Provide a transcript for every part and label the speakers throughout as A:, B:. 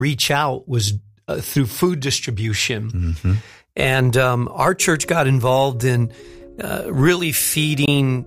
A: reach out was through food distribution.
B: Mm-hmm.
A: And our church got involved in really feeding.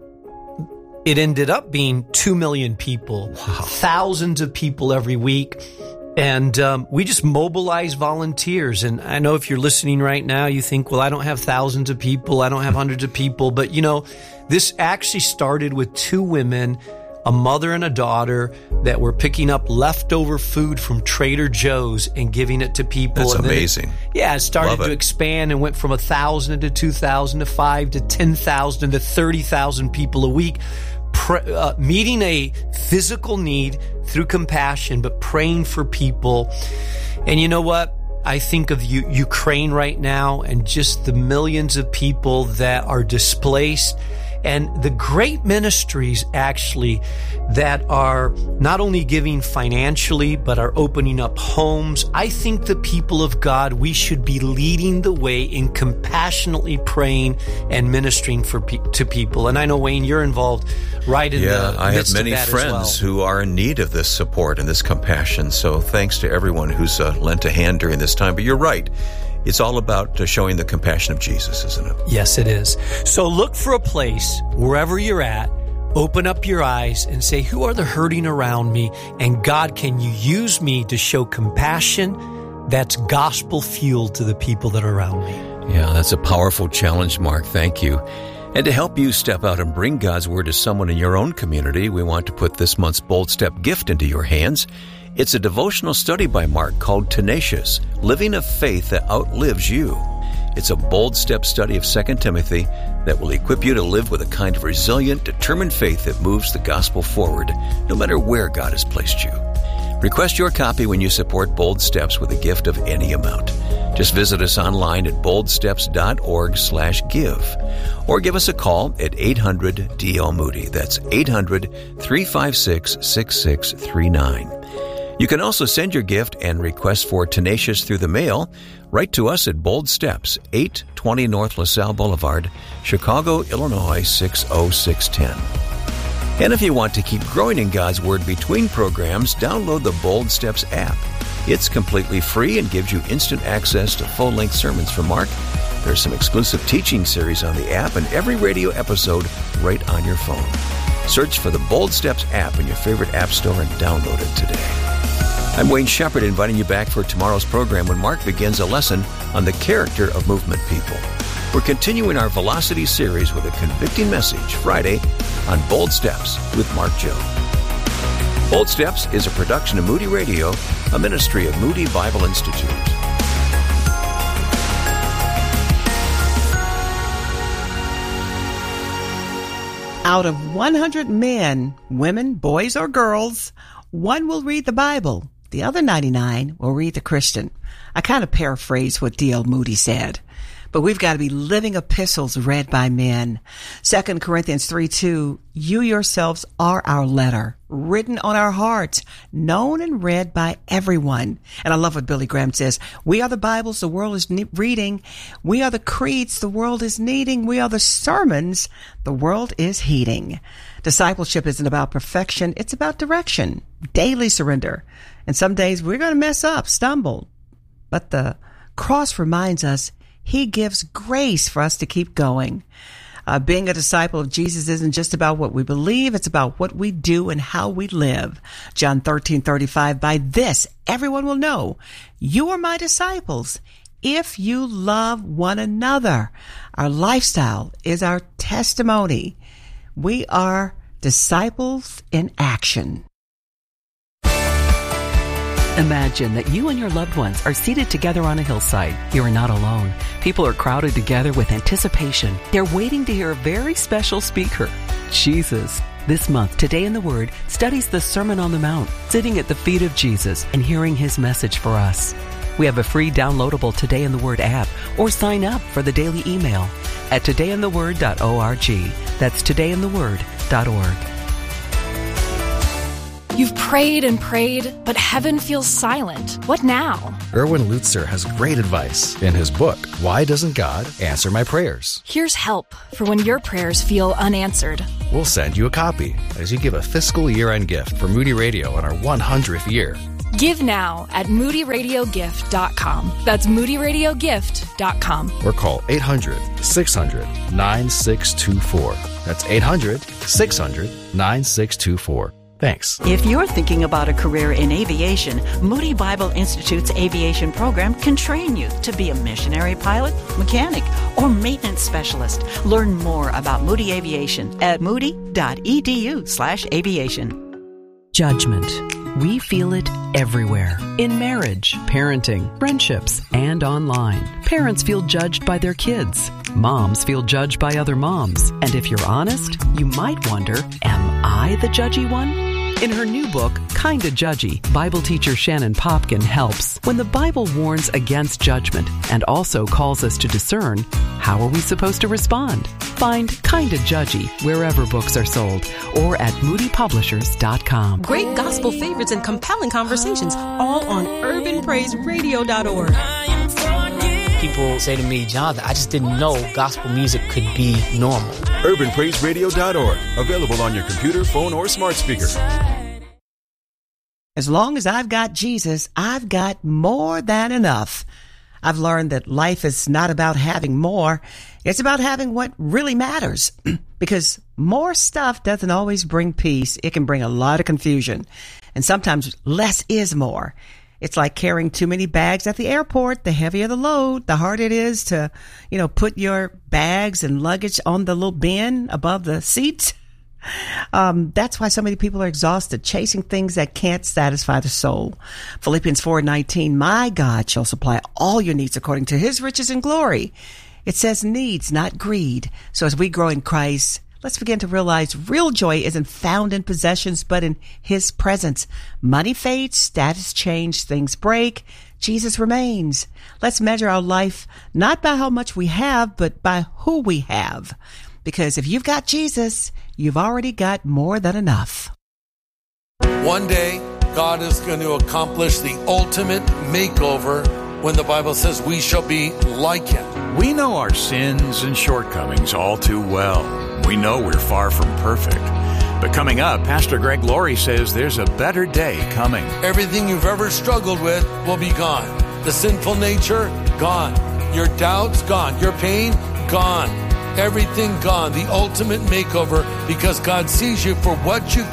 A: It ended up being 2 million people, thousands of people every week. And we just mobilized volunteers. And I know if you're listening right now, you think, well, I don't have thousands of people. I don't have hundreds of people. But, this actually started with 2 women, a mother and a daughter, that were picking up leftover food from Trader Joe's and giving it to people.
B: That's amazing.
A: It started to expand and went from 1,000 to 2,000 to 5 to 10,000 to 30,000 people a week. Meeting a physical need through compassion, but praying for people. And you know what? I think of Ukraine right now and just the millions of people that are displaced, and the great ministries actually that are not only giving financially, but are opening up homes. I think the people of God, we should be leading the way in compassionately praying and ministering to people. And I know, Wayne, you're involved right in the midst of that as well.
B: I have many friends who are in need of this support and this compassion. So thanks to everyone who's lent a hand during this time. But you're right. It's all about showing the compassion of Jesus, isn't it?
A: Yes, it is. So look for a place wherever you're at. Open up your eyes and say, who are the hurting around me? And God, can you use me to show compassion that's gospel fueled to the people that are around me?
B: Yeah, that's a powerful challenge, Mark. Thank you. And to help you step out and bring God's Word to someone in your own community, we want to put this month's Bold Step gift into your hands. It's a devotional study by Mark called Tenacious, Living a Faith That Outlives You. It's a bold step study of 2 Timothy that will equip you to live with a kind of resilient, determined faith that moves the gospel forward, no matter where God has placed you. Request your copy when you support Bold Steps with a gift of any amount. Just visit us online at boldsteps.org/give or give us a call at 800-DL-MOODY. That's 800-356-6639. You can also send your gift and request for Tenacious through the mail. Write to us at Bold Steps, 820 North LaSalle Boulevard, Chicago, Illinois, 60610. And if you want to keep growing in God's Word between programs, download the Bold Steps app. It's completely free and gives you instant access to full-length sermons from Mark. There's some exclusive teaching series on the app and every radio episode right on your phone. Search for the Bold Steps app in your favorite app store and download it today. I'm Wayne Shepherd, inviting you back for tomorrow's program when Mark begins a lesson on the character of movement people. We're continuing our Velocity series with a convicting message Friday on Bold Steps with Mark Joe. Bold Steps is a production of Moody Radio, a ministry of Moody Bible Institute.
C: Out of 100 men, women, boys, or girls, one will read the Bible. The other 99 will read the Christian. I kind of paraphrase what D.L. Moody said. But we've got to be living epistles read by men. 2 Corinthians 3:2, you yourselves are our letter, written on our hearts, known and read by everyone. And I love what Billy Graham says. We are the Bibles the world is reading. We are the creeds the world is needing. We are the sermons the world is heeding. Discipleship isn't about perfection. It's about direction, daily surrender. And some days we're going to mess up, stumble. But the cross reminds us He gives grace for us to keep going. Being a disciple of Jesus isn't just about what we believe. It's about what we do and how we live. John 13:35, by this, everyone will know you are my disciples if you love one another. Our lifestyle is our testimony. We are disciples in action.
D: Imagine that you and your loved ones are seated together on a hillside. You are not alone. People are crowded together with anticipation. They're waiting to hear a very special speaker, Jesus. This month, Today in the Word studies the Sermon on the Mount, sitting at the feet of Jesus and hearing His message for us. We have a free downloadable Today in the Word app, or sign up for the daily email at todayintheword.org. That's todayintheword.org.
E: You've prayed and prayed, but heaven feels silent. What now?
F: Erwin Lutzer has great advice in his book, Why Doesn't God Answer My Prayers?
E: Here's help for when your prayers feel unanswered.
F: We'll send you a copy as you give a fiscal year-end gift for Moody Radio on our 100th year.
E: Give now at moodyradiogift.com. That's moodyradiogift.com.
F: Or call 800-600-9624. That's 800-600-9624. Thanks.
G: If you're thinking about a career in aviation, Moody Bible Institute's aviation program can train you to be a missionary pilot, mechanic, or maintenance specialist. Learn more about Moody Aviation at moody.edu/aviation.
D: Judgment. We feel it everywhere. In marriage, parenting, friendships, and online. Parents feel judged by their kids. Moms feel judged by other moms. And if you're honest, you might wonder, am I the judgy one? In her new book, Kinda Judgy, Bible teacher Shannon Popkin helps. When the Bible warns against judgment and also calls us to discern, how are we supposed to respond? Find Kinda Judgy wherever books are sold or at moodypublishers.com.
H: Great gospel favorites and compelling conversations, all on urbanpraiseradio.org.
I: People say to me, Jonathan, I just didn't know gospel music could be normal.
J: urbanpraiseradio.org. Available on your computer, phone, or smart speaker.
C: As long as I've got Jesus, I've got more than enough. I've learned that life is not about having more. It's about having what really matters. Because more stuff doesn't always bring peace. It can bring a lot of confusion. And sometimes less is more. It's like carrying too many bags at the airport. The heavier the load, the harder it is to, put your bags and luggage on the little bin above the seat. That's why so many people are exhausted, chasing things that can't satisfy the soul. Philippians 4:19, my God shall supply all your needs according to his riches and glory. It says needs, not greed. So as we grow in Christ, let's begin to realize real joy isn't found in possessions, but in his presence. Money fades, status change, things break. Jesus remains. Let's measure our life not by how much we have, but by who we have. Because if you've got Jesus, you've already got more than enough.
K: One day, God is going to accomplish the ultimate makeover when the Bible says we shall be like him.
B: We know our sins and shortcomings all too well. We know we're far from perfect. But coming up, Pastor Greg Laurie says there's a better day coming.
K: Everything you've ever struggled with will be gone. The sinful nature, gone. Your doubts, gone. Your pain, gone. Everything gone. The ultimate makeover, because God sees you for what you